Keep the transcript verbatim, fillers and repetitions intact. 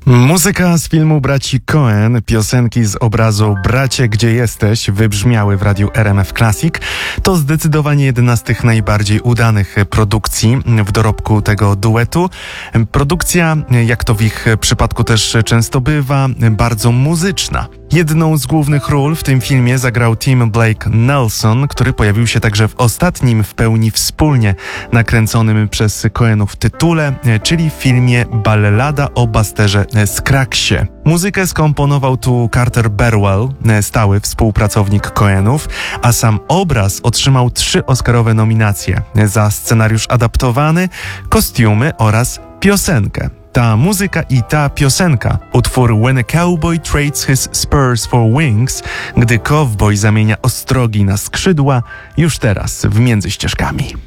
Muzyka z filmu braci Coen, piosenki z obrazu Bracie, gdzie jesteś wybrzmiały w radiu R M F Classic. To zdecydowanie jedna z tych najbardziej udanych produkcji w dorobku tego duetu. Produkcja, jak to w ich przypadku też często bywa, bardzo muzyczna. Jedną z głównych ról w tym filmie zagrał Tim Blake Nelson, który pojawił się także w ostatnim w pełni wspólnie nakręconym przez Coenów tytule, czyli w filmie Ballada o Busterze Scraggsie. Muzykę skomponował tu Carter Burwell, stały współpracownik Coenów, a sam obraz otrzymał trzy Oscarowe nominacje za scenariusz adaptowany, kostiumy oraz piosenkę. Ta muzyka i ta piosenka, utwór When a Cowboy Trades His Spurs for Wings, gdy cowboy zamienia ostrogi na skrzydła, już teraz w Między Ścieżkami.